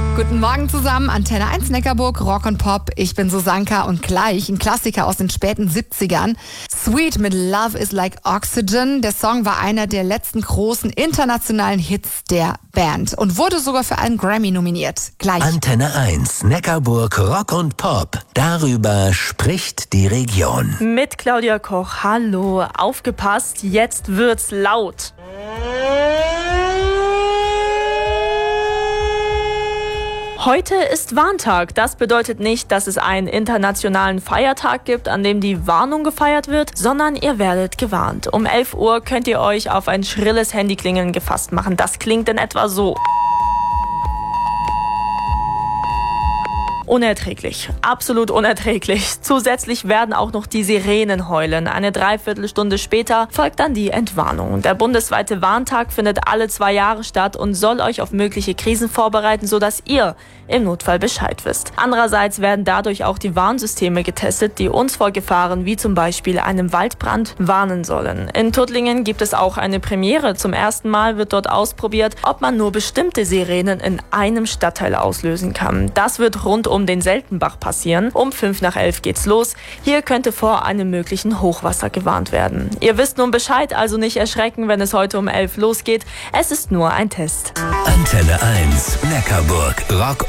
Guten Morgen zusammen, Antenne 1 Neckarburg, Rock und Pop. Ich bin Susanka und gleich ein Klassiker aus den späten 70ern. Sweet mit Love is Like Oxygen. Der Song war einer der letzten großen internationalen Hits der Band und wurde sogar für einen Grammy nominiert. Gleich. Antenne 1 Neckarburg, Rock und Pop. Darüber spricht die Region. Mit Claudia Koch. Hallo, aufgepasst, jetzt wird's laut. Heute ist Warntag. Das bedeutet nicht, dass es einen internationalen Feiertag gibt, an dem die Warnung gefeiert wird, sondern ihr werdet gewarnt. Um 11 Uhr könnt ihr euch auf ein schrilles Handyklingeln gefasst machen. Das klingt in etwa so. Unerträglich, absolut unerträglich. Zusätzlich werden auch noch die Sirenen heulen. Eine Dreiviertelstunde später folgt dann die Entwarnung. Der bundesweite Warntag findet alle 2 Jahre statt und soll euch auf mögliche Krisen vorbereiten, sodass ihr im Notfall Bescheid wisst. Andererseits werden dadurch auch die Warnsysteme getestet, die uns vor Gefahren wie zum Beispiel einem Waldbrand warnen sollen. In Tuttlingen gibt es auch eine Premiere. Zum ersten Mal wird dort ausprobiert, ob man nur bestimmte Sirenen in einem Stadtteil auslösen kann. Das wird rund um den Seltenbach passieren. Um 11:05 geht's los. Hier könnte vor einem möglichen Hochwasser gewarnt werden. Ihr wisst nun Bescheid, also nicht erschrecken, wenn es heute um 11 losgeht. Es ist nur ein Test. Antenne 1 Neckarburg, Rock